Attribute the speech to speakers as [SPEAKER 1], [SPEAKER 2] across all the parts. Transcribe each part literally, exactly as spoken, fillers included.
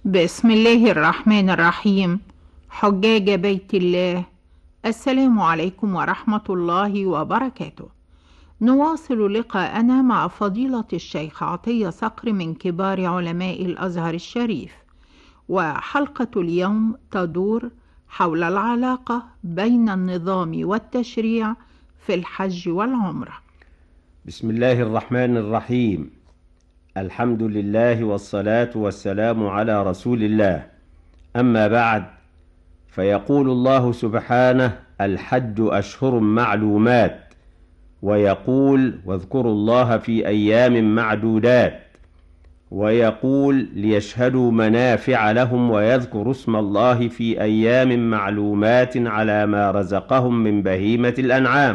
[SPEAKER 1] بسم الله الرحمن الرحيم. حجاج بيت الله، السلام عليكم ورحمة الله وبركاته. نواصل لقاءنا مع فضيلة الشيخ عطية صقر من كبار علماء الأزهر الشريف، وحلقة اليوم تدور حول العلاقة بين النظام والتشريع في الحج والعمرة.
[SPEAKER 2] بسم الله الرحمن الرحيم. الحمد لله والصلاة والسلام على رسول الله. أما بعد، فيقول الله سبحانه: الحج أشهر معلومات، ويقول: واذكروا الله في أيام معدودات، ويقول: ليشهدوا منافع لهم ويذكروا اسم الله في أيام معلومات على ما رزقهم من بهيمة الأنعام.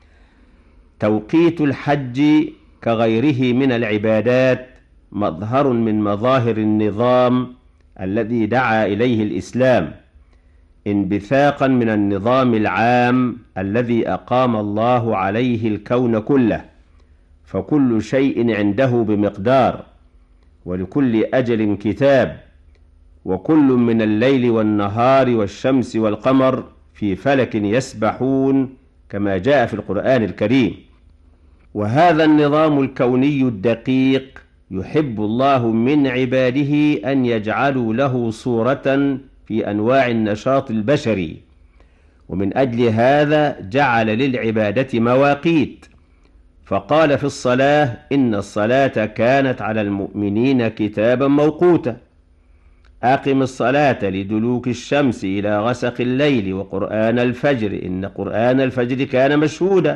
[SPEAKER 2] توقيت الحج كغيره من العبادات مظهر من مظاهر النظام الذي دعا إليه الإسلام، انبثاقا من النظام العام الذي أقام الله عليه الكون كله، فكل شيء عنده بمقدار، ولكل أجل كتاب، وكل من الليل والنهار والشمس والقمر في فلك يسبحون كما جاء في القرآن الكريم. وهذا النظام الكوني الدقيق يحب الله من عباده أن يجعلوا له صورة في أنواع النشاط البشري، ومن أجل هذا جعل للعبادة مواقيت، فقال في الصلاة: إن الصلاة كانت على المؤمنين كتابا موقوتا. أقم الصلاة لدلوك الشمس إلى غسق الليل وقرآن الفجر إن قرآن الفجر كان مشهودا.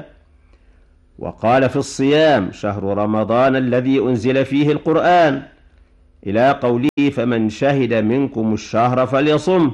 [SPEAKER 2] وقال في الصيام: شهر رمضان الذي أنزل فيه القرآن، إلى قوله: فمن شهد منكم الشهر فليصم.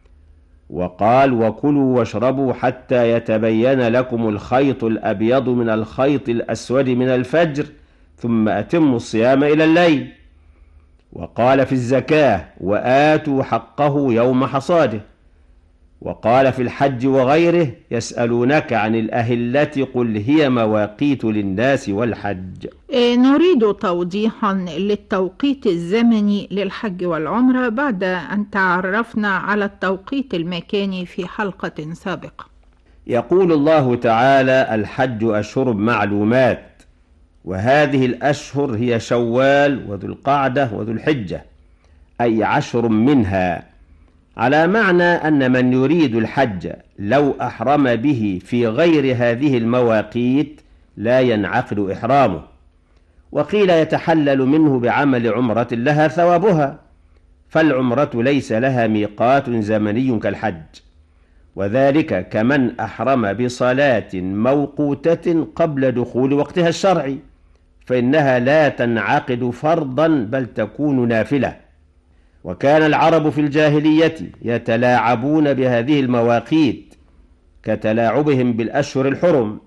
[SPEAKER 2] وقال: وكلوا واشربوا حتى يتبين لكم الخيط الأبيض من الخيط الأسود من الفجر ثم أتموا الصيام إلى الليل. وقال في الزكاة: وآتوا حقه يوم حصاده. وقال في الحج وغيره: يسألونك عن الأهلة قل هي مواقيت للناس والحج.
[SPEAKER 1] نريد توضيحا للتوقيت الزمني للحج والعمرة بعد أن تعرفنا على التوقيت المكاني في حلقة سابقة.
[SPEAKER 2] يقول الله تعالى: الحج أشهر معلومات، وهذه الأشهر هي شوال وذو القعدة وذو الحجة، أي عشر منها، على معنى أن من يريد الحج لو أحرم به في غير هذه المواقيت لا ينعقد إحرامه، وقيل يتحلل منه بعمل عمرة لها ثوابها، فالعمرة ليس لها ميقات زمني كالحج، وذلك كمن أحرم بصلاة موقوتة قبل دخول وقتها الشرعي، فإنها لا تنعقد فرضا بل تكون نافلة. وكان العرب في الجاهلية يتلاعبون بهذه المواقيت كتلاعبهم بالأشهر الحرم،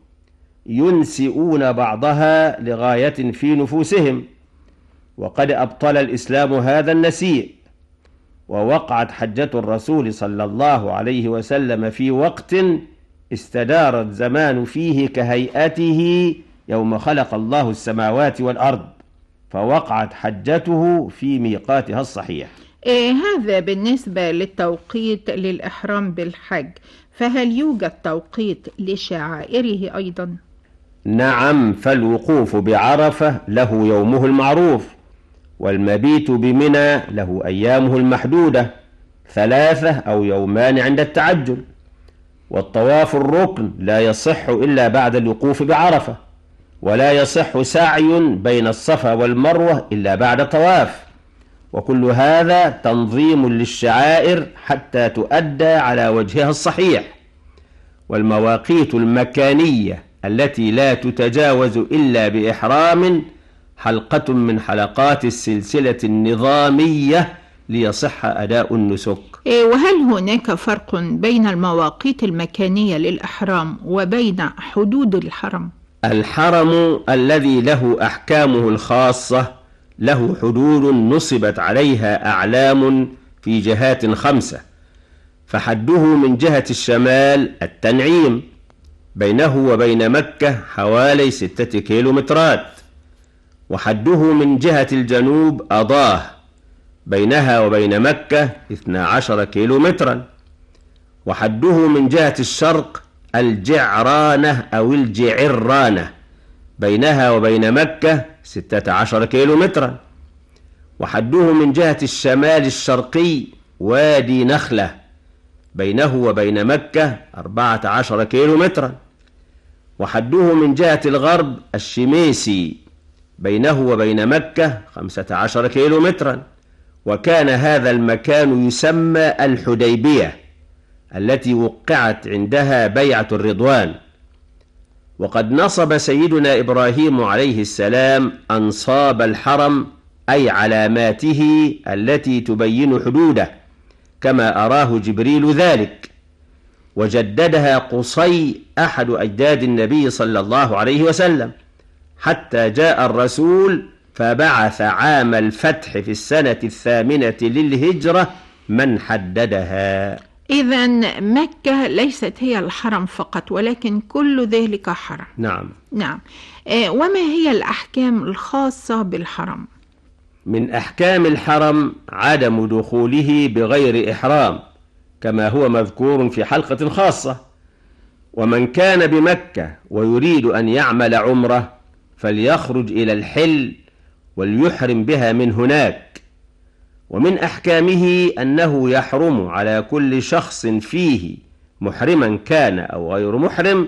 [SPEAKER 2] ينسئون بعضها لغاية في نفوسهم، وقد أبطل الإسلام هذا النسيء. ووقعت حجة الرسول صلى الله عليه وسلم في وقت استدار الزمان فيه كهيئته يوم خلق الله السماوات والأرض، فوقعت حجته في ميقاتها الصحيح.
[SPEAKER 1] إيه هذا بالنسبة للتوقيت للإحرام بالحج، فهل يوجد توقيت لشعائره أيضا؟
[SPEAKER 2] نعم، فالوقوف بعرفة له يومه المعروف، والمبيت بمنى له أيامه المحدودة، ثلاثة أو يومان عند التعجل. والطواف الركن لا يصح إلا بعد الوقوف بعرفة، ولا يصح سعي بين الصفا والمروة إلا بعد طواف، وكل هذا تنظيم للشعائر حتى تؤدى على وجهها الصحيح. والمواقيت المكانية التي لا تتجاوز إلا بإحرام حلقة من حلقات السلسلة النظامية ليصح أداء النسك.
[SPEAKER 1] وهل هناك فرق بين المواقيت المكانية للإحرام وبين حدود الحرم؟
[SPEAKER 2] الحرم الذي له أحكامه الخاصة له حدود نصبت عليها أعلام في جهات خمسة، فحده من جهة الشمال التنعيم، بينه وبين مكة حوالي ستة كيلومترات، وحده من جهة الجنوب أضاه، بينها وبين مكة اثنا عشر كيلو مترا، وحده من جهة الشرق الجعرانة أو الجعرانة بينها وبين مكة ستة عشر كيلو مترا، وحده من جهة الشمال الشرقي وادي نخلة بينه وبين مكة أربعة عشر كيلو مترا، وحده من جهة الغرب الشميسي بينه وبين مكة خمسة عشر كيلو مترا. وكان هذا المكان يسمى الحديبية التي وقعت عندها بيعة الرضوان. وقد نصب سيدنا إبراهيم عليه السلام أنصاب الحرم أي علاماته التي تبين حدوده كما أراه جبريل ذلك، وجددها قصي أحد أجداد النبي صلى الله عليه وسلم، حتى جاء الرسول فبعث عام الفتح في السنة الثامنة للهجرة من حددها.
[SPEAKER 1] إذن مكة ليست هي الحرم فقط، ولكن كل ذلك حرم.
[SPEAKER 2] نعم
[SPEAKER 1] نعم. آه وما هي الأحكام الخاصة بالحرم؟
[SPEAKER 2] من أحكام الحرم عدم دخوله بغير إحرام كما هو مذكور في حلقة خاصة. ومن كان بمكة ويريد أن يعمل عمرة فليخرج إلى الحل وليحرم بها من هناك. ومن أحكامه أنه يحرم على كل شخص فيه محرما كان أو غير محرم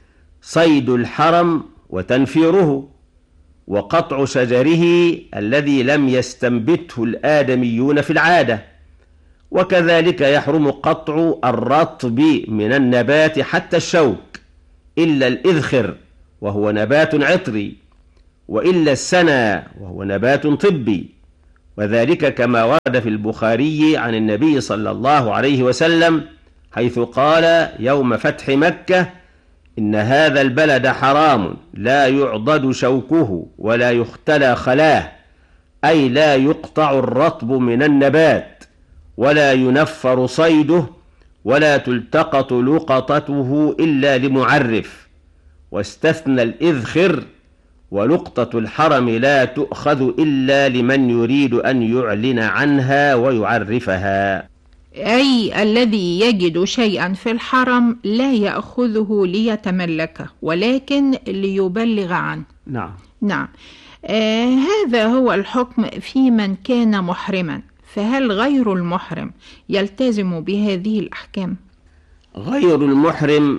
[SPEAKER 2] صيد الحرم وتنفيره وقطع شجره الذي لم يستنبته الآدميون في العادة، وكذلك يحرم قطع الرطب من النبات حتى الشوك إلا الإذخر وهو نبات عطري، وإلا السنا وهو نبات طبي، وذلك كما ورد في البخاري عن النبي صلى الله عليه وسلم حيث قال يوم فتح مكة: إن هذا البلد حرام لا يعضد شوكه ولا يختلى خلاه، أي لا يقطع الرطب من النبات ولا ينفر صيده ولا تلتقط لقطته إلا لمعرف، واستثنى الإذخر، ولقطة الحرم لا تؤخذ إلا لمن يريد أن يعلن عنها ويعرفها.
[SPEAKER 1] أي الذي يجد شيئا في الحرم لا يأخذه ليتملكه ولكن ليبلغ عنه.
[SPEAKER 2] نعم
[SPEAKER 1] نعم. آه هذا هو الحكم في من كان محرما، فهل غير المحرم يلتزم بهذه الأحكام؟
[SPEAKER 2] غير المحرم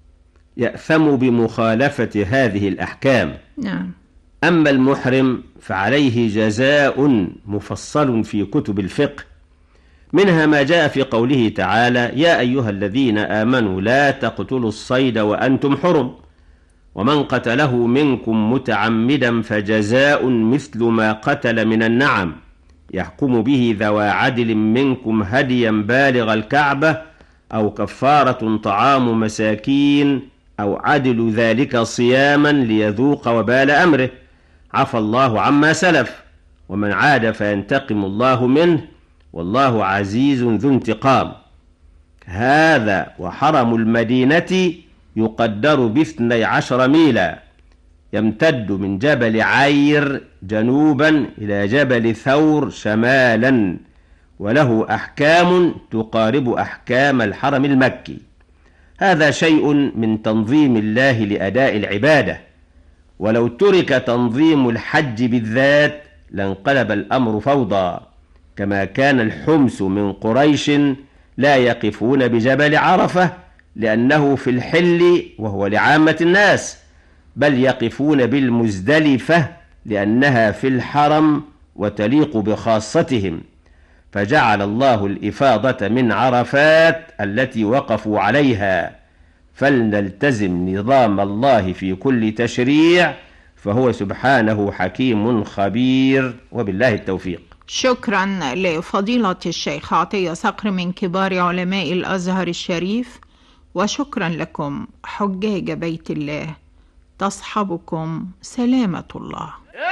[SPEAKER 2] يأثم بمخالفة هذه الأحكام.
[SPEAKER 1] نعم.
[SPEAKER 2] أما المحرم فعليه جزاء مفصل في كتب الفقه، منها ما جاء في قوله تعالى: يا أيها الذين آمنوا لا تقتلوا الصيد وأنتم حرم، ومن قتله منكم متعمدا فجزاء مثل ما قتل من النعم، يحكم به ذوى عدل منكم هديا بالغ الكعبة أو كفارة طعام مساكين أو عدل ذلك صياما ليذوق وبال أمره، عفى الله عما سلف، ومن عاد فينتقم الله منه، والله عزيز ذو انتقام. هذا وحرم المدينة يقدر باثني عشر ميلا، يمتد من جبل عير جنوبا إلى جبل ثور شمالا، وله أحكام تقارب أحكام الحرم المكي. هذا شيء من تنظيم الله لأداء العبادة، ولو ترك تنظيم الحج بالذات لانقلب الأمر فوضى، كما كان الحمس من قريش لا يقفون بجبل عرفة لأنه في الحل وهو لعامة الناس، بل يقفون بالمزدلفة لأنها في الحرم وتليق بخاصتهم، فجعل الله الإفاضة من عرفات التي وقفوا عليها. فلنلتزم نظام الله في كل تشريع، فهو سبحانه حكيم خبير، وبالله التوفيق.
[SPEAKER 1] شكرا لفضيلة الشيخ عطية صقر من كبار علماء الأزهر الشريف، وشكرا لكم حجاج بيت الله، تصحبكم سلامة الله.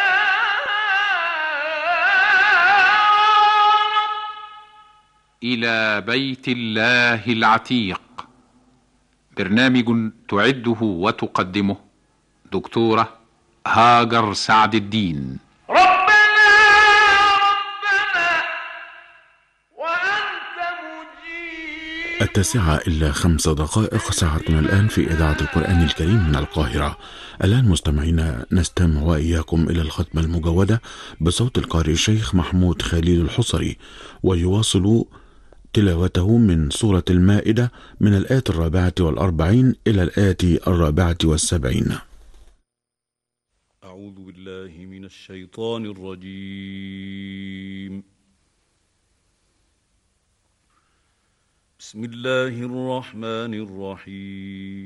[SPEAKER 3] إلى بيت الله العتيق، برنامج تعده وتقدمه دكتورة هاجر سعد الدين.
[SPEAKER 4] ربنا ربنا التاسعة إلا خمس دقائق، ساعتنا الآن في إذاعة القرآن الكريم من القاهرة. الآن مستمعينا نستمع وإياكم إلى الختمة المجودة بصوت القارئ الشيخ محمود خليل الحصري، ويواصل تلاوته من سورة المائدة من الآية الرابعة والأربعين إلى الآية الرابعة والسبعين.
[SPEAKER 5] أعوذ بالله من الشيطان الرجيم. بسم الله الرحمن الرحيم.